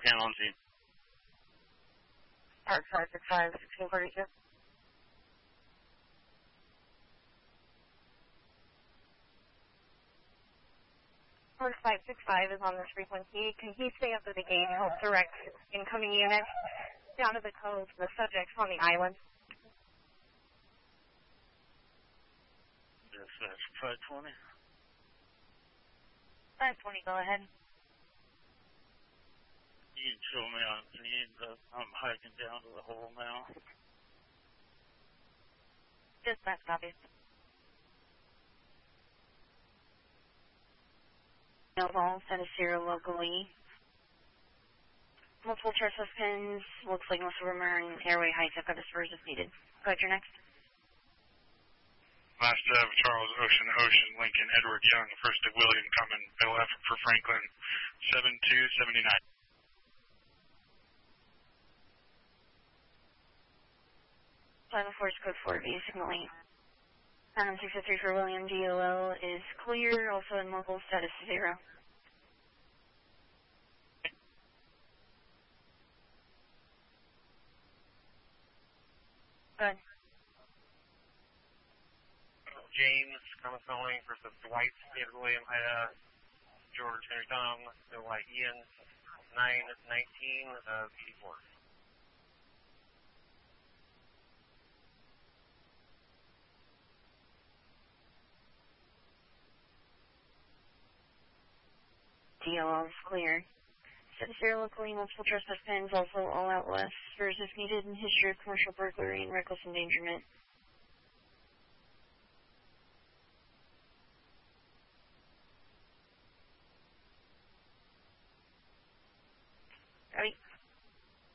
can on scene. Park 565, 1642. Park 565 is on this frequency. Can he stay up at the gate and help direct incoming units down to the cove for the subjects on the island? Dispatch 520. 520, go ahead. You can show me on scene, but I'm hiking down to the hole now. Dispatch copy. All status 0 locally. Multiple trespass pins. Looks like most of them are in airway heights. I've got dispersed if needed. Go ahead, you're next. Last of Charles Ocean, Lincoln, Edward Young, first of William coming, Bill F for Franklin, 7279. Final force code 4B signaling. 603 for William, DOL is clear, also in local status 0. Go ahead. James, calling for some Dwight, David William, Ida, George, Henry Tom, Bill White, Ian, 919 of 84. DLL is clear. Status 0 locally, multiple trespass pins, also all out west. Spurs if needed, and history of commercial burglary and reckless endangerment.